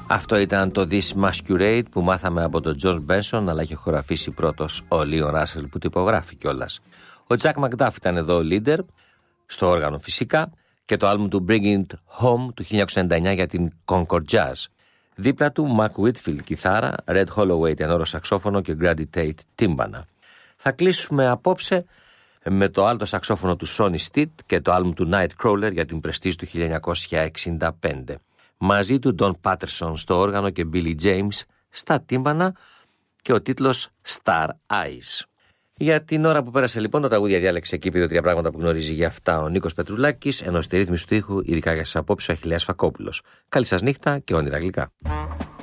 Αυτό ήταν το This Masquerade που μάθαμε από τον George Benson, αλλά είχε χωραφίσει πρώτος ο Leon Russell που το υπογράφει κιόλας. Ο Jack McDuff ήταν εδώ ο leader, στο όργανο φυσικά, και το άλμπουμ του Bring It Home του 1999 για την Concord Jazz. Δίπλα του Mac Whitfield κιθάρα, Red Holloway τενόρο σαξόφωνο και Grady Tate τύμπανα. Θα κλείσουμε απόψε με το άλτο σαξόφωνο του Sonny Stitt και το άλμπουμ του Nightcrawler για την Prestige του 1965. Μαζί του Don Patterson στο όργανο και Billy James στα τύμπανα και ο τίτλος Star Eyes. Για την ώρα που πέρασε λοιπόν, τα τραγούδια διάλεξε εκεί επειδή τρία πράγματα που γνωρίζει για αυτά ο Νίκος Πετρουλάκης, ενώ στη ρύθμιση του ήχου, ειδικά για σας απόψε, ο Αχιλλέας Φακόπουλος. Καλή σας νύχτα και όνειρα γλυκά.